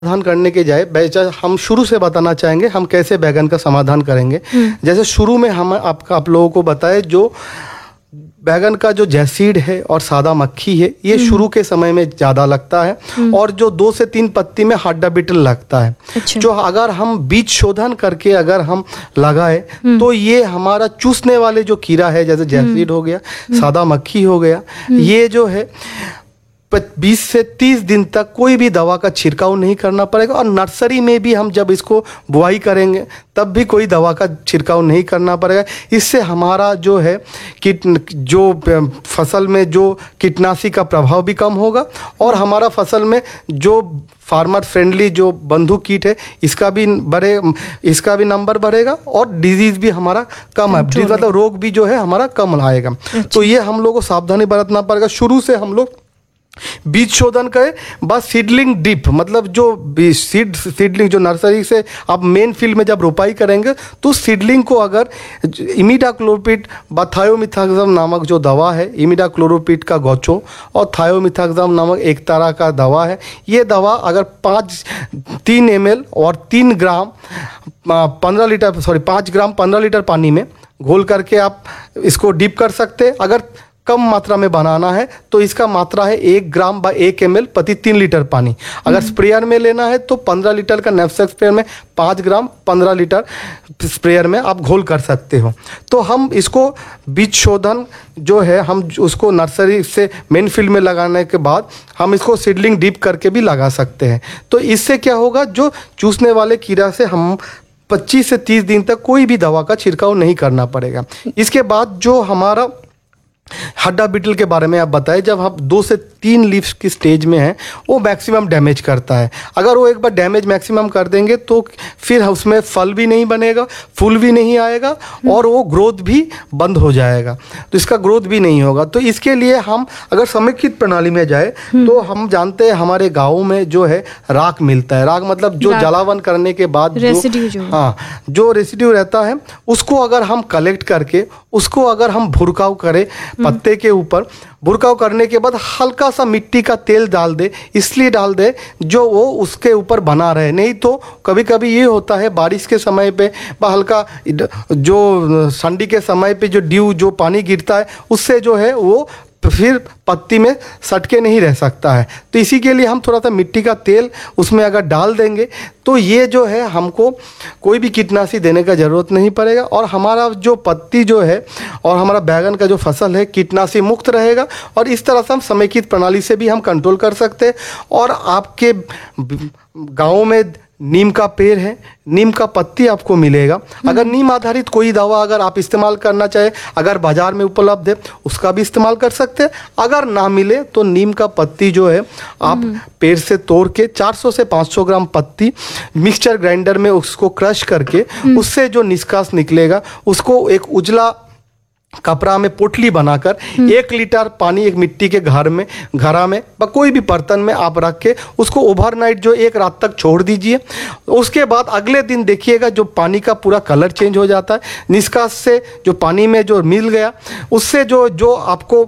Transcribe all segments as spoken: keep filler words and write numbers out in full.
समाधान करने के जाए बेचा हम शुरू से बताना चाहेंगे हम कैसे बैगन का समाधान करेंगे। जैसे शुरू में हम आप, आप लोगों को बताए जो बैगन का जो जैसीड है और सादा मक्खी है ये शुरू के समय में ज़्यादा लगता है और जो दो से तीन पत्ती में हड्डा बिटल लगता है। अच्छा। जो अगर हम बीज शोधन करके अगर हम लगाए तो ये हमारा चूसने वाले जो कीड़ा है जैसे जैसीड हो गया, सादा मक्खी हो गया, ये जो है बीस से तीस दिन तक कोई भी दवा का छिड़काव नहीं करना पड़ेगा। और नर्सरी में भी हम जब इसको बुआई करेंगे तब भी कोई दवा का छिड़काव नहीं करना पड़ेगा। इससे हमारा जो है कीट जो फसल में जो कीटनाशी का प्रभाव भी कम होगा और हमारा फसल में जो फार्मर फ्रेंडली जो बंधु कीट है इसका भी बढ़े इसका भी नंबर बढ़ेगा और डिजीज़ भी हमारा कम है, मतलब रोग भी जो है हमारा कम आएगा। तो ये हम लोग को सावधानी बरतना पड़ेगा। शुरू से हम लोग बीज शोधन करें, बस सीडलिंग डिप मतलब जो सीड सीडलिंग जो नर्सरी से आप मेन फील्ड में जब रोपाई करेंगे तो सीडलिंग को अगर इमिडाक्लोपिड व थायोमिथाक्साम नामक जो दवा है, इमिडाक्लोपिड का गौचो और थायोमिथाक्साम नामक एक तरह का दवा है, ये दवा अगर पाँच तीन एम एल और तीन ग्राम पंद्रह लीटर सॉरी पाँच ग्राम पंद्रह लीटर पानी में घोल करके आप इसको डिप कर सकते हैं। अगर कम मात्रा में बनाना है तो इसका मात्रा है एक ग्राम बाई एक एम एल प्रति तीन लीटर पानी। अगर स्प्रेयर में लेना है तो पंद्रह लीटर का नैपसेक स्प्रेयर में पाँच ग्राम पंद्रह लीटर स्प्रेयर में आप घोल कर सकते हो। तो हम इसको बीज शोधन जो है हम उसको नर्सरी से मेन फील्ड में लगाने के बाद हम इसको सीडलिंग डिप करके भी लगा सकते हैं। तो इससे क्या होगा, जो चूसने वाले कीड़ा से हम पच्चीस से तीस दिन तक कोई भी दवा का छिड़काव नहीं करना पड़ेगा। इसके बाद जो हमारा हड्डा बिटल के बारे में आप बताएं, जब हम दो से तीन लीव्स की स्टेज में हैं वो मैक्सिमम डैमेज करता है। अगर वो एक बार डैमेज मैक्सिमम कर देंगे तो फिर उसमें फल भी नहीं बनेगा, फूल भी नहीं आएगा और वो ग्रोथ भी बंद हो जाएगा, तो इसका ग्रोथ भी नहीं होगा। तो इसके लिए हम अगर समेकित प्रणाली में जाए तो हम जानते हैं हमारे गाँव में जो है राख मिलता है। राख मतलब जो जलावन करने के बाद जो हाँ जो रेसिड्यू रहता है उसको अगर हम कलेक्ट करके उसको अगर हम भुरकाव करें पत्ते के ऊपर, भुरकाव करने के बाद हल्का सा मिट्टी का तेल डाल दे, इसलिए डाल दे जो वो उसके ऊपर बना रहे। नहीं तो कभी कभी ये होता है बारिश के समय पे हल्का जो ठंडी के समय पे जो ड्यू जो पानी गिरता है उससे जो है वो फिर पत्ती में सटके नहीं रह सकता है। तो इसी के लिए हम थोड़ा सा मिट्टी का तेल उसमें अगर डाल देंगे तो ये जो है हमको कोई भी कीटनाशी देने का ज़रूरत नहीं पड़ेगा और हमारा जो पत्ती जो है और हमारा बैगन का जो फसल है कीटनाशी मुक्त रहेगा। और इस तरह से हम समेकित प्रणाली से भी हम कंट्रोल कर सकते हैं। और आपके गाँव में नीम का पेड़ है, नीम का पत्ती आपको मिलेगा। अगर नीम आधारित कोई दवा अगर आप इस्तेमाल करना चाहे, अगर बाजार में उपलब्ध है उसका भी इस्तेमाल कर सकते हैं। अगर ना मिले तो नीम का पत्ती जो है आप पेड़ से तोड़ के चार सौ से पाँच सौ ग्राम पत्ती मिक्सचर ग्राइंडर में उसको क्रश करके उससे जो निष्कास निकलेगा उसको एक उजला कपड़ा में पोटली बनाकर एक लीटर पानी एक मिट्टी के घर में घड़ा में व कोई भी बर्तन में आप रख के उसको ओवरनाइट जो एक रात तक छोड़ दीजिए। उसके बाद अगले दिन देखिएगा जो पानी का पूरा कलर चेंज हो जाता है। निष्कास से जो पानी में जो मिल गया उससे जो जो आपको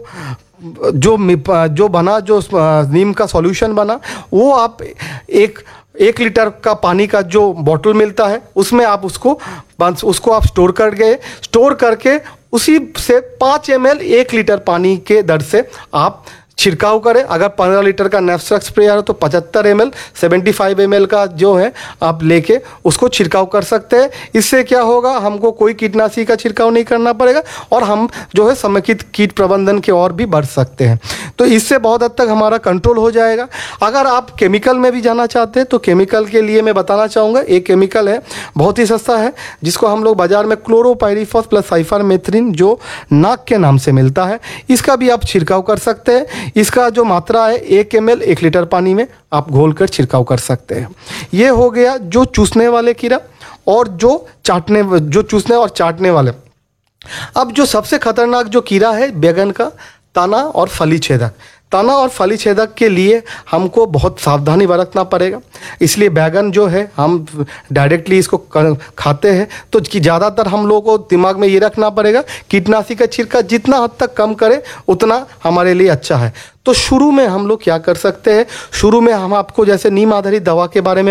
जो जो बना जो नीम का सॉल्यूशन बना वो आप एक एक लीटर का पानी का जो बॉटल मिलता है उसमें आप उसको उसको आप स्टोर कर गए स्टोर करके उसी से पाँच एम एल एक लीटर पानी के दर से आप छिड़काव करें। अगर पंद्रह लीटर का नैपसेक स्प्रेयर है तो पचहत्तर M L seventy five M L का जो है आप लेके उसको छिड़काव कर सकते हैं। इससे क्या होगा, हमको कोई कीटनाशी का छिड़काव नहीं करना पड़ेगा और हम जो है समेकित कीट प्रबंधन के और भी बढ़ सकते हैं। तो इससे बहुत हद तक हमारा कंट्रोल हो जाएगा। अगर आप केमिकल में भी जाना चाहते हैं तो केमिकल के लिए मैं बताना चाहूँगा, एक केमिकल है बहुत ही सस्ता है जिसको हम लोग बाजार में क्लोरोपाइरीफॉस प्लस साइफरमेथ्रिन जो नाक के नाम से मिलता है, इसका भी आप छिड़काव कर सकते हैं। इसका जो मात्रा है एक एम एल एक लीटर पानी में आप घोल कर छिड़काव कर सकते हैं। ये हो गया जो चूसने वाले कीड़ा और जो चाटने जो चूसने और चाटने वाले। अब जो सबसे खतरनाक जो कीड़ा है बैगन का तना और फली छेदक। तना और फली छेदक के लिए हमको बहुत सावधानी बरतना पड़ेगा। इसलिए बैगन जो है हम डायरेक्टली इसको खाते हैं तो कि ज़्यादातर हम लोगों को दिमाग में ये रखना पड़ेगा कीटनाशी का छिड़काव जितना हद तक कम करें उतना हमारे लिए अच्छा है। तो शुरू में हम लोग क्या कर सकते हैं, शुरू में हम आपको जैसे नीम आधारित दवा के बारे में